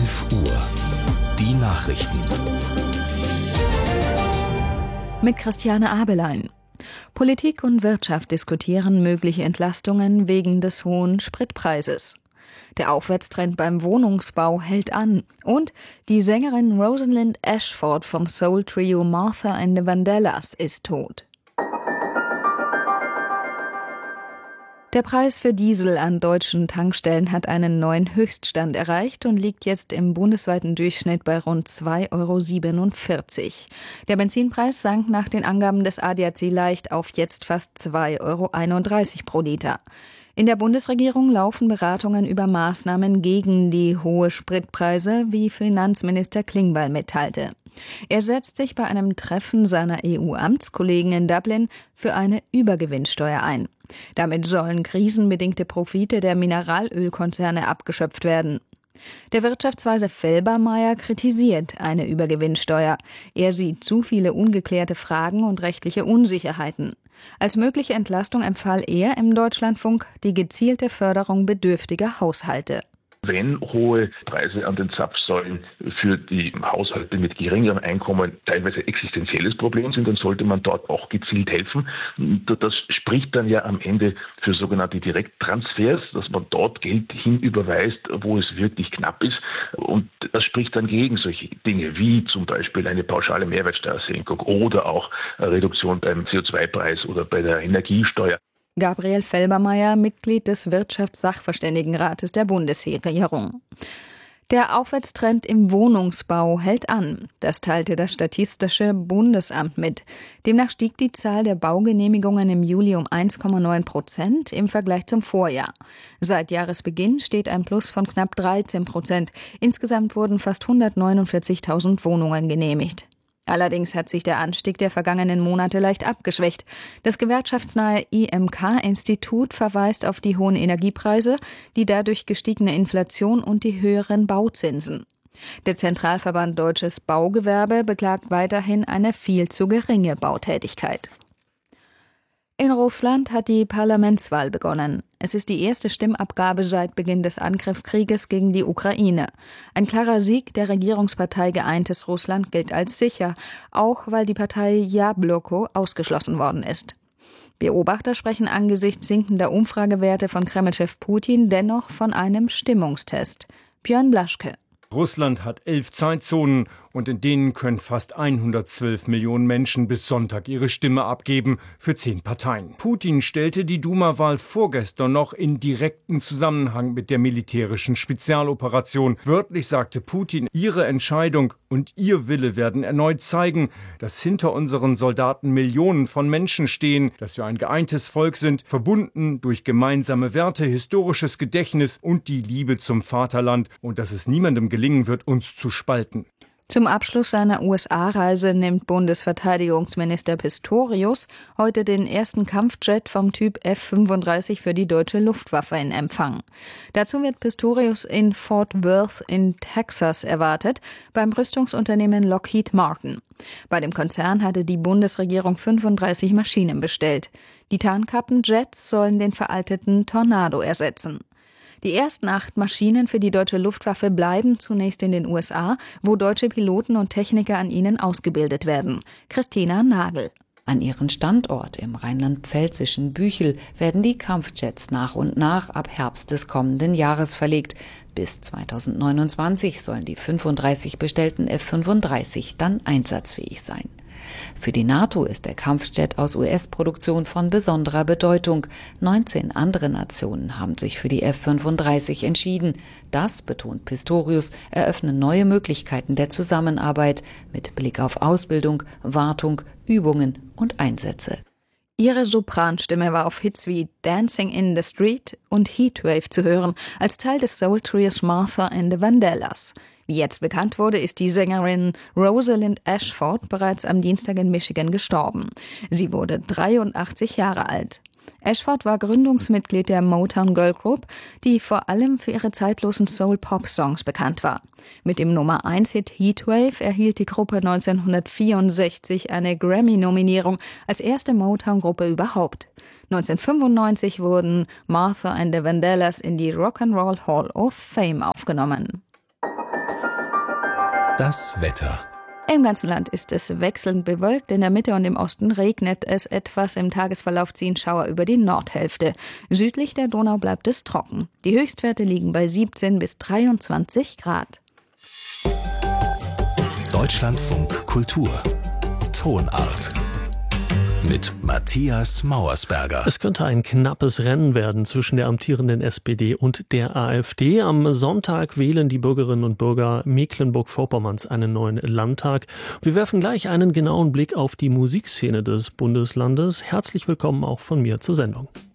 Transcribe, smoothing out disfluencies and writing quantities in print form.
5 Uhr. Die Nachrichten. Mit Christiane Abelein. Politik und Wirtschaft diskutieren mögliche Entlastungen wegen des hohen Spritpreises. Der Aufwärtstrend beim Wohnungsbau hält an. Und die Sängerin Rosalind Ashford vom Soul-Trio Martha and the Vandellas ist tot. Der Preis für Diesel an deutschen Tankstellen hat einen neuen Höchststand erreicht und liegt jetzt im bundesweiten Durchschnitt bei rund 2,47 €. Der Benzinpreis sank nach den Angaben des ADAC leicht auf jetzt fast 2,31 € pro Liter. In der Bundesregierung laufen Beratungen über Maßnahmen gegen die hohen Spritpreise, wie Finanzminister Klingbeil mitteilte. Er setzt sich bei einem Treffen seiner EU-Amtskollegen in Dublin für eine Übergewinnsteuer ein. Damit sollen krisenbedingte Profite der Mineralölkonzerne abgeschöpft werden. Der Wirtschaftsweise Felbermayr kritisiert eine Übergewinnsteuer. Er sieht zu viele ungeklärte Fragen und rechtliche Unsicherheiten. Als mögliche Entlastung empfahl er im Deutschlandfunk die gezielte Förderung bedürftiger Haushalte. Wenn hohe Preise an den Zapfsäulen für die Haushalte mit geringerem Einkommen teilweise existenzielles Problem sind, dann sollte man dort auch gezielt helfen. Das spricht dann ja am Ende für sogenannte Direkttransfers, dass man dort Geld hinüberweist, wo es wirklich knapp ist. Und das spricht dann gegen solche Dinge wie zum Beispiel eine pauschale Mehrwertsteuersenkung oder auch eine Reduktion beim CO2-Preis oder bei der Energiesteuer. Gabriel Felbermayr, Mitglied des Wirtschaftssachverständigenrates der Bundesregierung. Der Aufwärtstrend im Wohnungsbau hält an. Das teilte das Statistische Bundesamt mit. Demnach stieg die Zahl der Baugenehmigungen im Juli um 1,9% im Vergleich zum Vorjahr. Seit Jahresbeginn steht ein Plus von knapp 13%. Insgesamt wurden fast 149.000 Wohnungen genehmigt. Allerdings hat sich der Anstieg der vergangenen Monate leicht abgeschwächt. Das gewerkschaftsnahe IMK-Institut verweist auf die hohen Energiepreise, die dadurch gestiegene Inflation und die höheren Bauzinsen. Der Zentralverband Deutsches Baugewerbe beklagt weiterhin eine viel zu geringe Bautätigkeit. In Russland hat die Parlamentswahl begonnen. Es ist die erste Stimmabgabe seit Beginn des Angriffskrieges gegen die Ukraine. Ein klarer Sieg der Regierungspartei Geeintes Russland gilt als sicher, auch weil die Partei Jabloko ausgeschlossen worden ist. Beobachter sprechen angesichts sinkender Umfragewerte von Kremlchef Putin dennoch von einem Stimmungstest. Björn Blaschke. Russland hat 11 Zeitzonen und in denen können fast 112 Millionen Menschen bis Sonntag ihre Stimme abgeben für 10 Parteien. Putin stellte die Duma-Wahl vorgestern noch in direkten Zusammenhang mit der militärischen Spezialoperation. Wörtlich sagte Putin, ihre Entscheidung und ihr Wille werden erneut zeigen, dass hinter unseren Soldaten Millionen von Menschen stehen, dass wir ein geeintes Volk sind, verbunden durch gemeinsame Werte, historisches Gedächtnis und die Liebe zum Vaterland und dass es niemandem gelingen wird, uns zu spalten. Zum Abschluss seiner USA-Reise nimmt Bundesverteidigungsminister Pistorius heute den ersten Kampfjet vom Typ F-35 für die deutsche Luftwaffe in Empfang. Dazu wird Pistorius in Fort Worth in Texas erwartet, beim Rüstungsunternehmen Lockheed Martin. Bei dem Konzern hatte die Bundesregierung 35 Maschinen bestellt. Die Tarnkappenjets sollen den veralteten Tornado ersetzen. Die ersten 8 Maschinen für die deutsche Luftwaffe bleiben zunächst in den USA, wo deutsche Piloten und Techniker an ihnen ausgebildet werden. Christina Nagel. An ihren Standort im rheinland-pfälzischen Büchel werden die Kampfjets nach und nach ab Herbst des kommenden Jahres verlegt. Bis 2029 sollen die 35 bestellten F-35 dann einsatzfähig sein. Für die NATO ist der Kampfjet aus US-Produktion von besonderer Bedeutung. 19 andere Nationen haben sich für die F-35 entschieden. Das, betont Pistorius, eröffne neue Möglichkeiten der Zusammenarbeit mit Blick auf Ausbildung, Wartung, Übungen und Einsätze. Ihre Sopranstimme war auf Hits wie Dancing in the Street und Heatwave zu hören, als Teil des Soul-Trios Martha and the Vandellas. Wie jetzt bekannt wurde, ist die Sängerin Rosalind Ashford bereits am Dienstag in Michigan gestorben. Sie wurde 83 Jahre alt. Ashford war Gründungsmitglied der Motown Girl Group, die vor allem für ihre zeitlosen Soul-Pop-Songs bekannt war. Mit dem Nummer-1-Hit Heatwave erhielt die Gruppe 1964 eine Grammy-Nominierung als erste Motown-Gruppe überhaupt. 1995 wurden Martha and the Vandellas in die Rock and Roll Hall of Fame aufgenommen. Das Wetter. Im ganzen Land ist es wechselnd bewölkt. In der Mitte und im Osten regnet es etwas. Im Tagesverlauf ziehen Schauer über die Nordhälfte. Südlich der Donau bleibt es trocken. Die Höchstwerte liegen bei 17 bis 23 Grad. Deutschlandfunk Kultur. Tonart. Mit Matthias Mauersberger. Es könnte ein knappes Rennen werden zwischen der amtierenden SPD und der AfD. Am Sonntag wählen die Bürgerinnen und Bürger Mecklenburg-Vorpommerns einen neuen Landtag. Wir werfen gleich einen genauen Blick auf die Musikszene des Bundeslandes. Herzlich willkommen auch von mir zur Sendung.